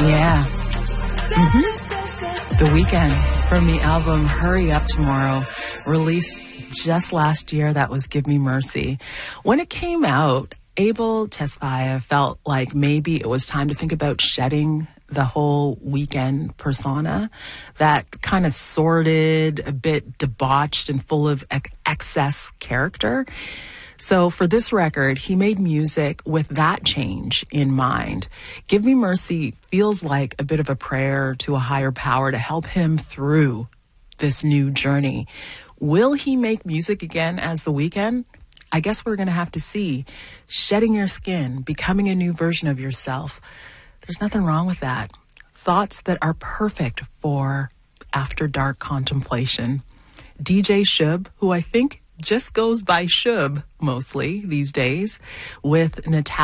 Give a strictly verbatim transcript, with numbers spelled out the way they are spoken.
Yeah. Mm-hmm. The Weeknd from the album Hurry Up Tomorrow, released just last year. That was Give Me Mercy. When it came out, Abel Tesfaye felt like maybe it was time to think about shedding the whole Weeknd persona, that kind of sordid, a bit debauched and full of ex- excess character. So for this record, he made music with that change in mind. Give Me Mercy feels like a bit of a prayer to a higher power to help him through this new journey. Will he make music again as The Weeknd? I guess we're going to have to see. Shedding your skin, becoming a new version of yourself. There's nothing wrong with that. Thoughts that are perfect for after dark contemplation. D J Shub, who I think just goes by Shub mostly these days, with Natasha